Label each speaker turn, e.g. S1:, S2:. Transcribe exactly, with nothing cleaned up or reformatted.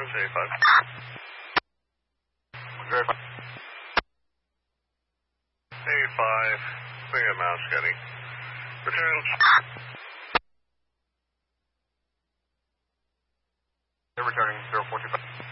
S1: eighty-five.
S2: Verify.
S1: eighty-five, swing at Mouse Getty. Return.
S2: They're returning zero four two five.